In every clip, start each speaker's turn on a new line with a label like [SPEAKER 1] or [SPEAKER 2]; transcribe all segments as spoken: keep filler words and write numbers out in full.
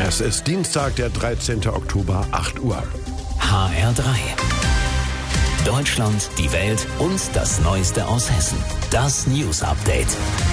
[SPEAKER 1] Es ist Dienstag, der dreizehnten Oktober, acht Uhr.
[SPEAKER 2] H R drei. Deutschland, die Welt und das Neueste aus Hessen. Das News Update.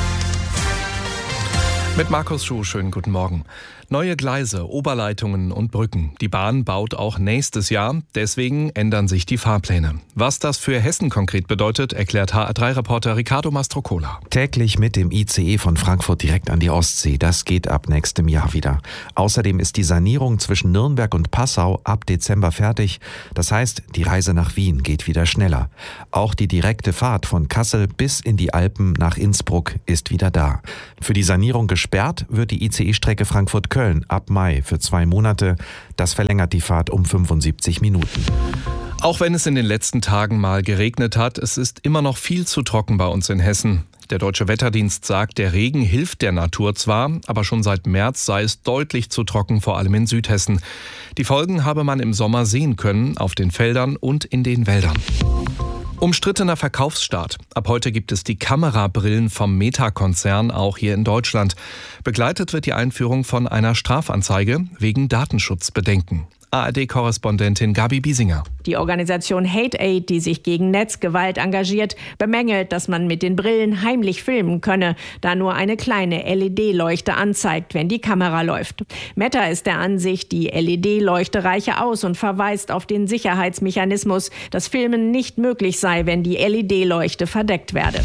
[SPEAKER 3] Mit Markus Schuh, schönen guten Morgen. Neue Gleise, Oberleitungen und Brücken. Die Bahn baut auch nächstes Jahr. Deswegen ändern sich die Fahrpläne. Was das für Hessen konkret bedeutet, erklärt H R drei Reporter Ricardo Mastrocola.
[SPEAKER 4] Täglich mit dem I C E von Frankfurt direkt an die Ostsee. Das geht ab nächstem Jahr wieder. Außerdem ist die Sanierung zwischen Nürnberg und Passau ab Dezember fertig. Das heißt, die Reise nach Wien geht wieder schneller. Auch die direkte Fahrt von Kassel bis in die Alpen nach Innsbruck ist wieder da. Für die Sanierung gesperrt wird die I C E-Strecke Frankfurt-Köln ab Mai für zwei Monate. Das verlängert die Fahrt um fünfundsiebzig Minuten.
[SPEAKER 3] Auch wenn es in den letzten Tagen mal geregnet hat, es ist immer noch viel zu trocken bei uns in Hessen. Der Deutsche Wetterdienst sagt, der Regen hilft der Natur zwar, aber schon seit März sei es deutlich zu trocken, vor allem in Südhessen. Die Folgen habe man im Sommer sehen können, auf den Feldern und in den Wäldern. Umstrittener Verkaufsstart. Ab heute gibt es die Kamerabrillen vom Meta-Konzern auch hier in Deutschland. Begleitet wird die Einführung von einer Strafanzeige wegen Datenschutzbedenken. A R D-Korrespondentin Gabi Biesinger.
[SPEAKER 5] Die Organisation Hate Aid, die sich gegen Netzgewalt engagiert, bemängelt, dass man mit den Brillen heimlich filmen könne, da nur eine kleine L E D-Leuchte anzeigt, wenn die Kamera läuft. Meta ist der Ansicht, die L E D-Leuchte reiche aus und verweist auf den Sicherheitsmechanismus, dass Filmen nicht möglich sei, wenn die L E D-Leuchte verdeckt werde.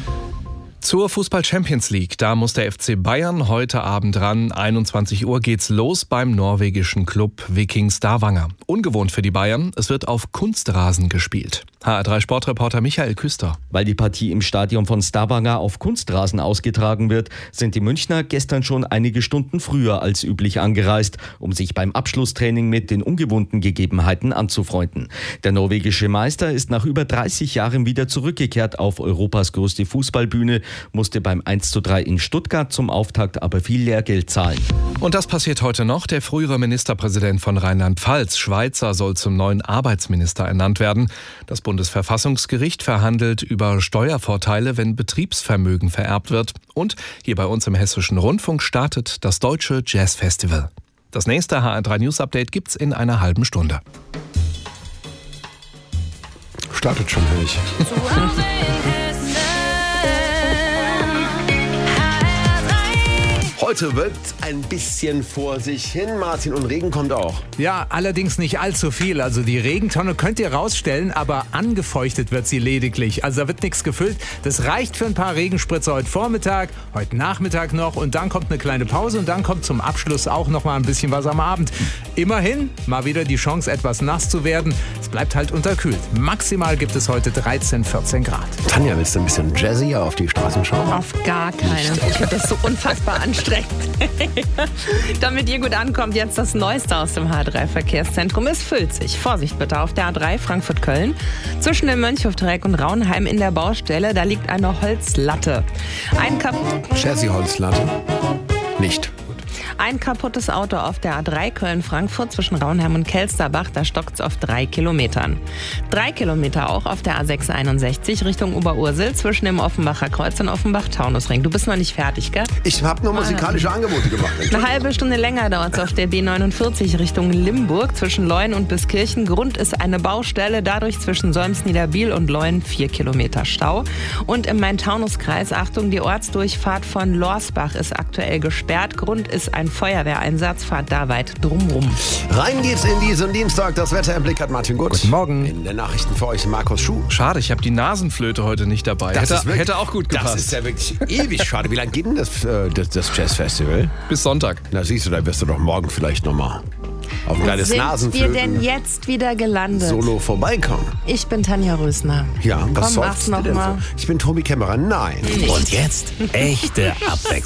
[SPEAKER 3] Zur Fußball-Champions League, da muss der F C Bayern heute Abend ran. einundzwanzig Uhr geht's los beim norwegischen Club Viking Stavanger. Ungewohnt für die Bayern, es wird auf Kunstrasen gespielt. H R drei Sportreporter Michael Küster.
[SPEAKER 6] Weil die Partie im Stadion von Stavanger auf Kunstrasen ausgetragen wird, sind die Münchner gestern schon einige Stunden früher als üblich angereist, um sich beim Abschlusstraining mit den ungewohnten Gegebenheiten anzufreunden. Der norwegische Meister ist nach über dreißig Jahren wieder zurückgekehrt auf Europas größte Fußballbühne, musste beim eins zu drei in Stuttgart zum Auftakt aber viel Lehrgeld zahlen.
[SPEAKER 3] Und das passiert heute noch. Der frühere Ministerpräsident von Rheinland-Pfalz, Schweizer, soll zum neuen Arbeitsminister ernannt werden. Das Bundesverfassungsgericht verhandelt über Steuervorteile, wenn Betriebsvermögen vererbt wird. Und hier bei uns im Hessischen Rundfunk startet das Deutsche Jazzfestival. Das nächste H R drei News Update gibt's in einer halben Stunde.
[SPEAKER 1] Startet schon, höre ich. Heute wird ein bisschen vor sich hin, Martin, und Regen kommt auch.
[SPEAKER 7] Ja, allerdings nicht allzu viel. Also die Regentonne könnt ihr rausstellen, aber angefeuchtet wird sie lediglich. Also da wird nichts gefüllt. Das reicht für ein paar Regenspritzer heute Vormittag, heute Nachmittag noch und dann kommt eine kleine Pause und dann kommt zum Abschluss auch noch mal ein bisschen was am Abend. Immerhin mal wieder die Chance, etwas nass zu werden. Es bleibt halt unterkühlt. Maximal gibt es heute dreizehn, vierzehn Grad.
[SPEAKER 1] Tanja, willst du ein bisschen jazzier auf die Straßen schauen?
[SPEAKER 5] Auf gar keinen. Ich finde das so unfassbar anstrengend. Damit ihr gut ankommt, jetzt das Neueste aus dem H R drei Verkehrszentrum. Es füllt sich. Vorsicht bitte auf der A drei Frankfurt-Köln. Zwischen dem Mönchhofdreieck und Raunheim in der Baustelle, da liegt eine Holzlatte. Ein Kap-
[SPEAKER 1] Jazzy-Holzlatte? Nicht.
[SPEAKER 5] Ein kaputtes Auto auf der A drei Köln-Frankfurt zwischen Raunheim und Kelsterbach, da stockt es auf drei Kilometern. Drei Kilometer auch auf der A sechs einundsechzig Richtung Oberursel zwischen dem Offenbacher Kreuz und Offenbach-Taunusring. Du bist noch nicht fertig, gell?
[SPEAKER 1] Ich habe nur musikalische Angebote gemacht.
[SPEAKER 5] Eine halbe Stunde länger dauert es auf der B neunundvierzig Richtung Limburg zwischen Leuen und Biskirchen. Grund ist eine Baustelle, dadurch zwischen Solms-Niederbiel und Leuen vier Kilometer Stau. Und im Main-Taunus-Kreis, Achtung, die Ortsdurchfahrt von Lorsbach ist aktuell gesperrt. Grund ist ein Feuerwehreinsatz, fahrt da weit drumrum.
[SPEAKER 1] Rein geht's in diesen Dienstag. Das Wetter im Blick hat Martin Gut.
[SPEAKER 7] Guten Morgen.
[SPEAKER 1] In den Nachrichten für euch Markus Schuh.
[SPEAKER 3] Schade, ich habe die Nasenflöte heute nicht dabei.
[SPEAKER 1] Das
[SPEAKER 3] Hätte,
[SPEAKER 1] ist wirklich,
[SPEAKER 3] hätte auch gut gepasst.
[SPEAKER 1] Das ist ja wirklich ewig schade. Wie lange geht denn das, äh, das, das Jazzfestival?
[SPEAKER 3] Bis Sonntag.
[SPEAKER 1] Na siehst du, da wirst du doch morgen vielleicht nochmal auf ein kleines
[SPEAKER 5] Sind wir
[SPEAKER 1] Nasenflöten
[SPEAKER 5] denn jetzt wieder gelandet?
[SPEAKER 1] Solo vorbeikommen.
[SPEAKER 5] Ich bin Tanja Rösner.
[SPEAKER 1] Ja, was
[SPEAKER 5] Komm,
[SPEAKER 1] sollst
[SPEAKER 5] mach's
[SPEAKER 1] du denn
[SPEAKER 5] noch mal.
[SPEAKER 1] so? Ich bin Tobi Kämmerer. Nein.
[SPEAKER 2] Und jetzt echte Abwechslung.